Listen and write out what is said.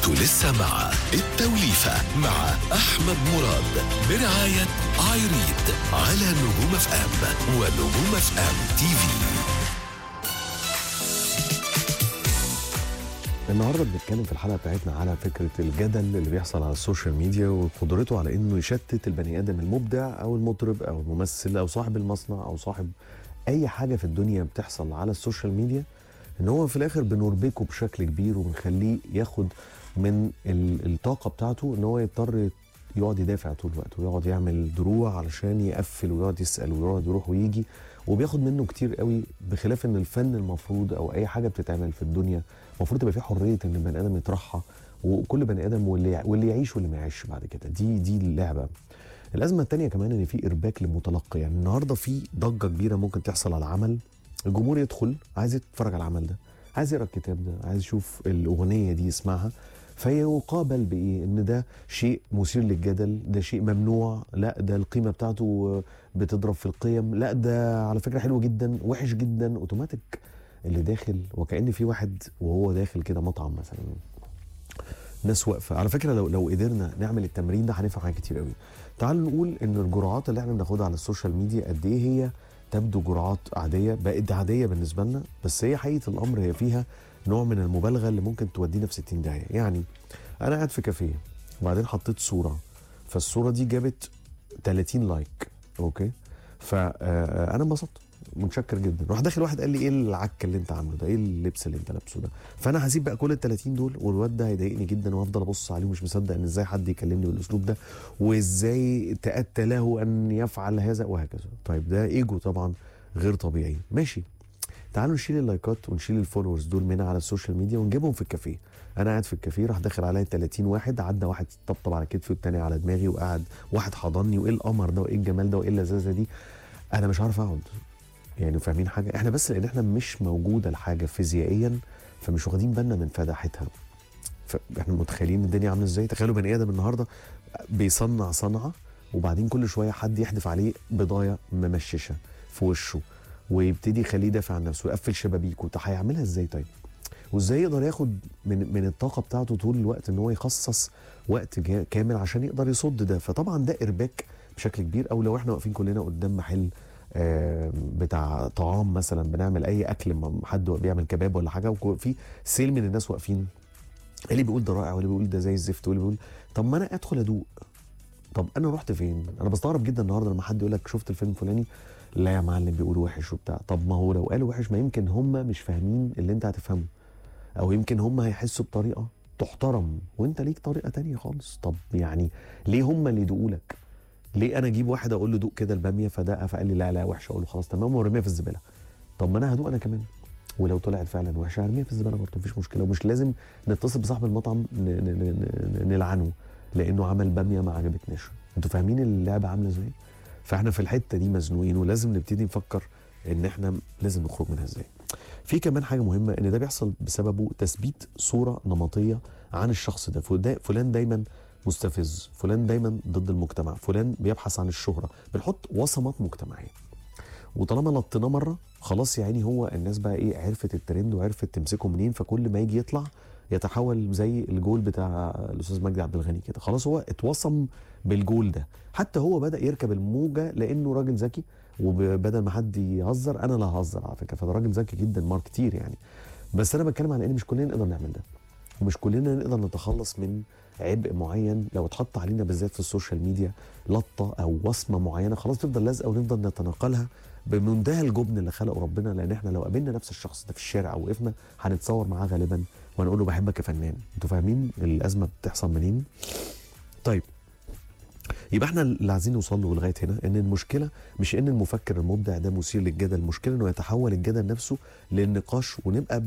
انتوا لسه مع التوليفة مع أحمد مراد برعاية عايريد على نجوم اف ام ونجوم اف ام تي في. النهارده بنتكلم في الحلقه بتاعتنا على فكره الجدل اللي بيحصل على السوشيال ميديا وقدرته على انه يشتت البني ادم المبدع او المطرب او الممثل او صاحب المصنع او صاحب اي حاجه في الدنيا بتحصل على السوشيال ميديا، ان هو في الاخر بنربكه بشكل كبير وبنخليه ياخد من الطاقه بتاعته ان هو يضطر يقعد يدافع طول الوقت ويقعد يعمل دروع علشان يقفل ويقعد يسال ويقعد يروح ويجي، وبياخد منه كتير قوي. بخلاف ان الفن المفروض او اي حاجه بتتعمل في الدنيا المفروض تبقى فيه حريه ان البني ادم يطرحها، وكل بني ادم واللي يعيش واللي ما يعيش بعد كده. دي اللعبه. الازمه الثانيه كمان ان في ارباك للمتلقي. يعني النهارده في ضجه كبيره ممكن تحصل على عمل، الجمهور يدخل عايز يتفرج على العمل ده، عايز يقرا الكتاب ده، عايز يشوف الاغنيه دي يسمعها، فيقابل بايه؟ ان ده شيء مثير للجدل، ده شيء ممنوع، لا ده القيمه بتاعته بتضرب في القيم، لا ده على فكره حلو جدا، وحش جدا. اوتوماتيك اللي داخل وكأن في واحد وهو داخل كده مطعم مثلا، ناس واقفه. على فكره لو قدرنا نعمل التمرين ده هنفهم حاجات كتير قوي. تعالوا نقول ان الجرعات اللي احنا بناخدها على السوشيال ميديا قد ايه هي تبدو جرعات عاديه، بقت عاديه بالنسبه لنا، بس هي حقيقه الامر هي فيها نوع من المبالغه اللي ممكن تودينا في 60 داهيه. يعني انا قاعد في كافيه وبعدين حطيت صوره، فالصوره دي جابت 30 لايك، اوكي، فانا انبسطت متشكر جدا. راح داخل واحد قال لي ايه العك اللي انت عامله ده، ايه اللبس اللي انت لابسه ده، فانا هسيب بقى كل ال 30 دول والواد ده هيضايقني جدا وهفضل ابص عليه ومش مصدق ان ازاي حد يكلمني بالاسلوب ده وازاي تأتى له ان يفعل هذا وهكذا. طيب ده ايجو طبعا غير طبيعي، ماشي. تعالوا نشيل اللايكات ونشيل الفولورز دول من على السوشيال ميديا ونجيبهم في الكافيه. انا قاعد في الكافيه، راح داخل عليا 30 واحد، عدى واحد طبطب على كتفي والتاني على دماغي، وقعد واحد حضني، وايه القمر ده وايه الجمال ده وايه اللذاذه دي. انا مش عارف اقعد. يعني فاهمين حاجه؟ احنا بس لان احنا مش موجوده الحاجه فيزيائيا فمش واخدين بالنا من فداحتها. فاحنا متخيلين الدنيا عامله ازاي. تخيلوا بني ادم النهارده بيصنع صنعه وبعدين كل شويه حد يحدف عليه بضايه ممششه في وشه ويبتدي يخليه يدافع عن نفسه ويقفل شبابيكه. طب هيعملها ازاي طيب؟ وازاي يقدر ياخد من الطاقه بتاعته طول الوقت ان هو يخصص وقت كامل عشان يقدر يصد ده؟ فطبعا ده ارباك بشكل كبير. او لو احنا واقفين كلنا قدام محل بتاع طعام مثلا، بنعمل اي اكل، حد بيعمل كباب ولا حاجه وفي سيل من الناس واقفين، اللي بيقول ده رائع واللي بيقول ده زي الزفت واللي بيقول طب ما انا ادخل ادوق. طب انا رحت فين؟ انا بستغرب جدا النهارده لما حد يقول لك شفت الفيلم الفلاني، لا يا معلم بيقولوا وحش وبتاع. طب ما هو لو قالوا وحش ما يمكن هم مش فاهمين اللي انت هتفهمه، او يمكن هم هيحسوا بطريقه تحترم وانت ليك طريقه تانية خالص. طب يعني ليه هم اللي يدوقوا لك؟ ليه انا اجيب واحد اقول له دوق كده الباميه فده فقال لي لا لا وحشه، اقول له خلاص تمام وارميها في الزباله؟ طب ما انا هدوق انا كمان، ولو طلعت فعلا وحشه هرميها في الزباله برضه مفيش مشكله. ومش لازم نتصل بصاحب المطعم نلعنه لانه عمل باميه ما عجبتناش. انتوا فاهمين اللعبه عامله ازاي؟ فاحنا في الحته دي مزنوقين ولازم نبتدي نفكر ان احنا لازم نخرج منها ازاي. في كمان حاجه مهمه ان ده بيحصل بسببه تثبيت صوره نمطيه عن الشخص ده. فلان دايما مستفز، فلان دايما ضد المجتمع، فلان بيبحث عن الشهره. بنحط وصمات مجتمعيه وطالما نطيناه مره خلاص، يعني هو الناس بقى ايه، عرفت الترند وعرفت تمسكه منين، فكل ما يجي يطلع يتحول زي الجول بتاع الاستاذ مجدي عبد الغني كده. خلاص هو اتوصم بالجول ده. حتى هو بدا يركب الموجه لانه راجل ذكي، وبدل ما حد يهزر انا لا هزر على فكره، فده راجل ذكي جدا ماركتير يعني. بس انا بتكلم عن ان مش كلنا نقدر نعمل ده، ومش كلنا نقدر نتخلص من عبء معين لو اتحط علينا بالذات في السوشيال ميديا لطه او وصمه معينه خلاص تفضل لازقه ونفضل نتناقلها بمنتهى الجبن اللي خلقه ربنا. لان احنا لو قابلنا نفس الشخص ده في الشارع او وقفنا هنتصور معاه غالبا وهنقول له بحبك يا فنان. انتوا فاهمين الازمه بتحصل منين؟ طيب يبقى احنا اللي عايزين نوصل له لغايه هنا ان المشكله مش ان المفكر المبدع ده مثير للجدل، المشكله انه يتحول الجدل نفسه للنقاش ونبقى